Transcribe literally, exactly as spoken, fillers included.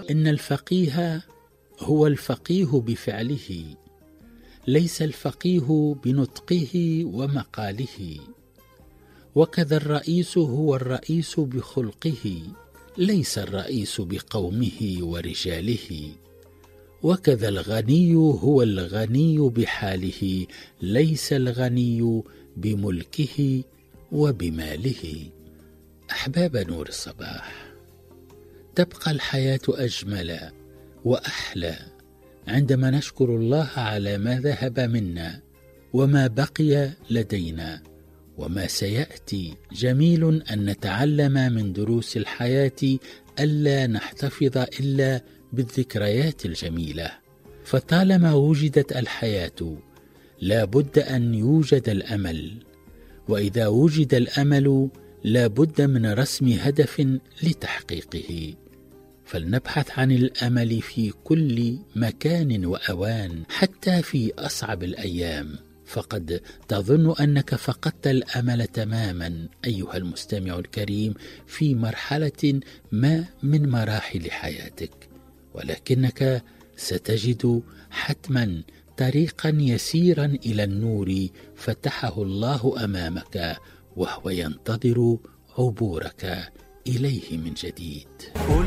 إن الفقيه هو الفقيه بفعله، ليس الفقيه بنطقه ومقاله. وكذا الرئيس هو الرئيس بخلقه، ليس الرئيس بقومه ورجاله. وكذا الغني هو الغني بحاله، ليس الغني بملكه وبماله. أحباب نور الصباح، تبقى الحياة أجمل وأحلى عندما نشكر الله على ما ذهب منا وما بقي لدينا وما سيأتي. جميل أن نتعلم من دروس الحياة ألا نحتفظ إلا بالذكريات الجميلة، فطالما وجدت الحياة لا بد أن يوجد الأمل، وإذا وجد الأمل لا بد من رسم هدف لتحقيقه. فلنبحث عن الأمل في كل مكان وأوان، حتى في أصعب الأيام، فقد تظن أنك فقدت الأمل تماما أيها المستمع الكريم في مرحلة ما من مراحل حياتك، ولكنك ستجد حتما طريقا يسيرا إلى النور فتحه الله أمامك، وهو ينتظر عبورك إليه من جديد.